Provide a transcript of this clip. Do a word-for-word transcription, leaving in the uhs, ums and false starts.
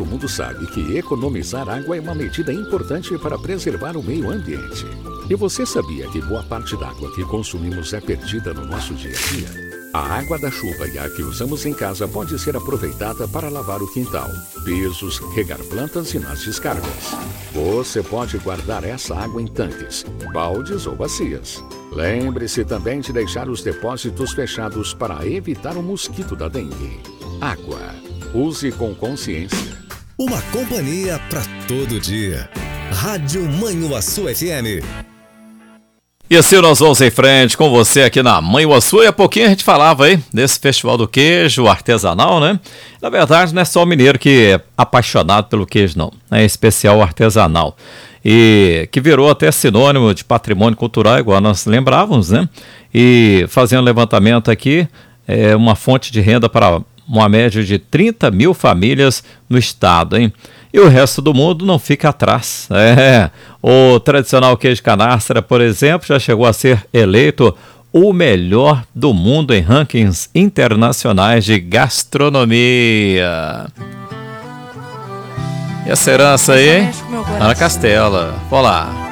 mundo sabe que economizar água é uma medida importante para preservar o meio ambiente. E você sabia que boa parte da água que consumimos é perdida no nosso dia a dia? A água da chuva e a que usamos em casa pode ser aproveitada para lavar o quintal, pisos, regar plantas e nas descargas. Você pode guardar essa água em tanques, baldes ou bacias. Lembre-se também de deixar os depósitos fechados para evitar o mosquito da dengue. Água. Use com consciência. Uma companhia para todo dia. Rádio Manhuaçu F M. E assim nós vamos em frente com você aqui na Manhuaçu. E há pouquinho a gente falava aí desse festival do queijo artesanal, né? Na verdade não é só o mineiro que é apaixonado pelo queijo, não. É especial artesanal. E que virou até sinônimo de patrimônio cultural, igual nós lembrávamos, né? E fazendo levantamento aqui, é uma fonte de renda para uma média de trinta mil famílias no estado, hein? E o resto do mundo não fica atrás. É. O tradicional queijo canastra, por exemplo, já chegou a ser eleito o melhor do mundo em rankings internacionais de gastronomia. E essa herança aí, Ana Castela. Olá.